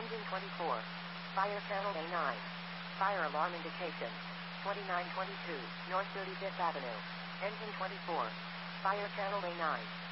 Engine 24. Fire channel A9. Fire alarm indication. 2922, North 35th Avenue. Engine 24. Fire channel A9.